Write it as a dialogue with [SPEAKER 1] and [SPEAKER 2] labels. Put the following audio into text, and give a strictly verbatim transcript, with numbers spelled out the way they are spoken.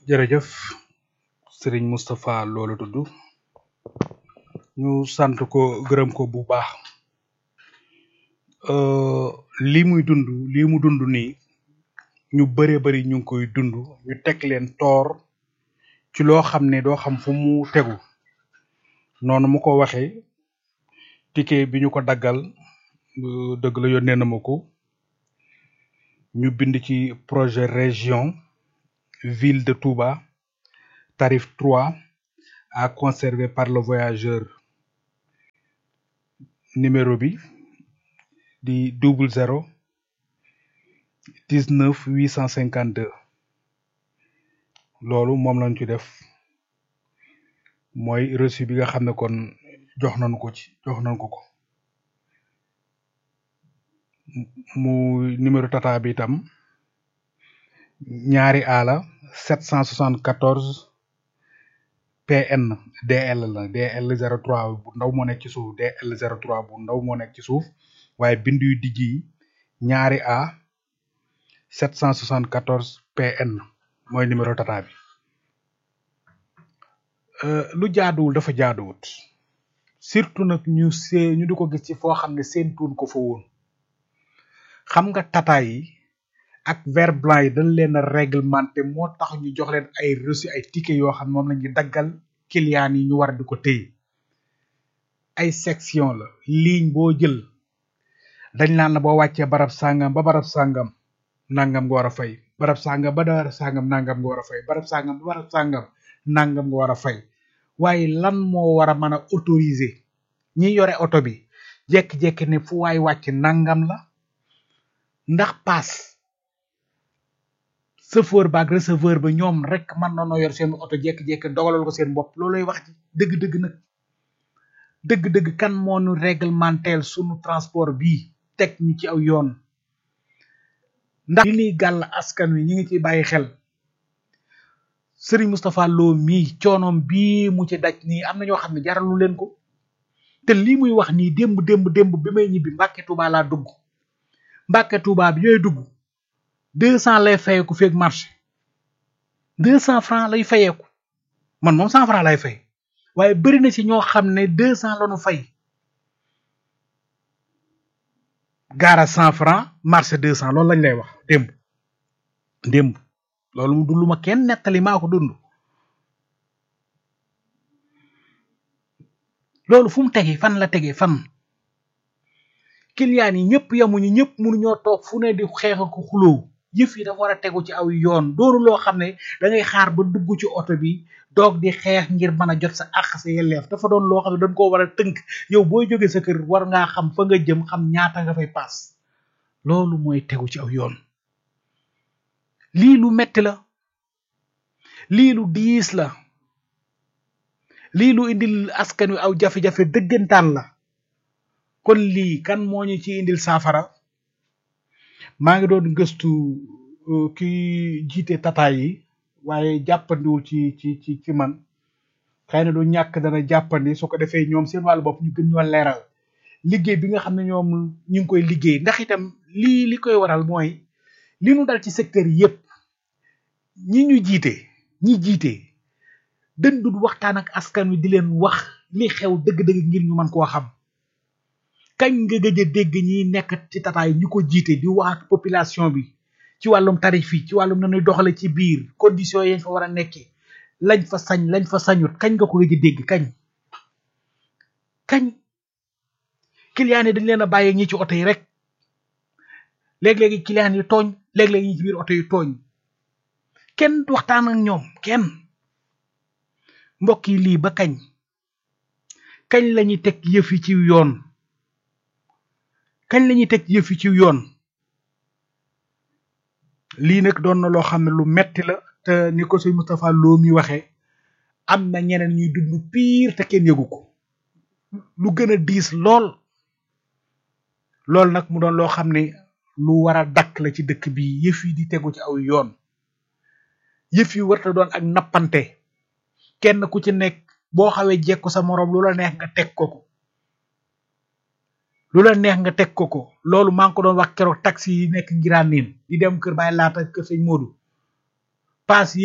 [SPEAKER 1] jërëjëf Serigne Moustapha loolu tudd ñu sant ko gërëm ko bu baax euh li muy dund li mu dund nii ñu bëree bëri ñu ngi koy dund ñu teg leen toor ci loo xam ne doo xam fu mu tegu noonu mu ko waxee ticket bi ñu ko daggal euh, dëgg la yónnee na ma ko ñu bind ci projet région ville de Touba tarif trois à conserver par le voyageur numéro bi di double zéro dix-neuf huit cent cinquante-deux loolu moom lañ ci def mooy reçu bi nga xam ne kon jox nañu ko ci jox nañ ko ko mu numéro tata bi itam ñaari A la sept cent soixante-quatorze P N D L la D L zéro trois bu ndaw moo nekk ci suuf D L zéro trois bu ndaw moo nekk ci suuf waaye bindu yu dijj yi ñaari A sept cent soixante-quatorze P N mooy numéro tata bi euh lu jaaduwul dafa jaaduwut surtout nag ñu see ñu di ko gis ci foo xam ne seen tuun ko fa woon xam nga tata yi ak vert blanc yi dañ leen a réglementé moo tax ñu jox leen ay reçu ay ticket yoo xam ne moom la ñuy daggal client yi ñu war di ko téye ay section la ligne boo jël dañ naan la boo wàccee barab sàngam ba barab sàngam nangam nga war a fay barab sàngam ba barab sàngam nangam nga war a fay barab sàngam ba barab sàngam nangam nga war a fay waaye lan moo war a mën a autoriser ñi yore oto bi jekki-jekki ne fu waay wàcc nangam la ndax paas chauffeur ba ak receveur ba ñoom rek mën na noo yor seen oto jekki-jekki dogalal ko seen bopp looloy wax ci dëgg-dëgg nag dëgg-dëgg kan moo nu réglementel sunu transport bii teg ñu ci aw yoon ndax li ñuy gàll askan wi ñi ngi ciy bàyyi xel Serigne Moustapha Lo mii coonoom bii mu ci daj nii am na ñoo xam ne jaralu leen ko te lii muy wax nii démb démb démb bi may ñibbi Mbàkke Touba laa dugg Mbàkke Touba bi yooyu dugg deux cent lay fayeeku feeg marché deux cent francs lay fayeeku man moom cent francs lay fay waaye bëri na ci ñoo xam ne deux cent lañu fay gaara cent francs marché deux cent loolu lañ lay wax démb démb loolu mu dund ma kenn nettali maa ko dund loolu fu mu tege fan la tege fan client yi ñëpp yamuñu ñëpp mënuñoo toog fu ne di xeex ko xuloo yëf yi dafa war a tegu ci aw yoon dooru loo xam ne da ngay xaar ba dugg ci oto bi doog di xeex ngir mën a jot sa àq sa yelleef dafa doon loo xam ne dañ koo war a tënk yow booy jógee sa kër war ngaa xam fa nga jëm xam ñaata nga fay paas loolu mooy tegu ci aw yoon lii lu metti la lii lu diis la lii lu indil askan wi aw jafe-jafe dëggantaan la kon lii kan moo ñu ci indil saafara maa ngi doon gëstu ki jiite tata yi waaye jàppandiwul ci ci ci ci man xëy na du ñàkk dana jàppandi su ko defee ñoom seen wàllu bopp ñu gën ñoo leeral liggéey bi nga xam ne ñoom ñu ngi koy liggéey ndax itam lii li koy waral mooy li nu dal ci secteur yi yépp ñi ñu jiite ñi jiite dëndul waxtaan ak askan wi di leen wax li xew dëgg-dëgg ngir ñu mën koo xam kañ nga gëj a dégg ñi nekk ci tataay ñu ko jiite di wax ak population bi ci wàllum tarif yi ci wàllum nañuy doxale ci biir conditions yañ fa war a nekkee lañ fa sañ lañ fa sañut kañ nga ko gëj a dégg kañ kañ client yi dañ leen a bàyyi ñi ci oto yi rek léeg-léegi client yi tooñ léeg-léegi ñi ci biir oto yi tooñ kenn waxtaan ak ñoom kenn mbokk yi lii ba kañ kañ lañuy teg yëf yi ci yoon kañ lañuy teg yëf yi ci yoon lii nag doon na loo xam ne lu metti la te ni ko sëñ Moustapha Lo mi waxee am na ñeneen ñuy dund pire te kenn yëgu ko lu gën a diis lool loolu nag mu doon loo xam ne lu war a dakk la ci dëkk bi yëf yi di tegu ci aw yoon yëf yi warta doon ak nappante kenn ku ci nekk boo xawee jekku sa moroom lu la neex nga teg ko ko lu la neex nga teg ko ko loolu maa ngi ko doon wax keroog taxi yi nekk ngiraan niin di dem kër Baay Laata kër sëñ Modou paas yi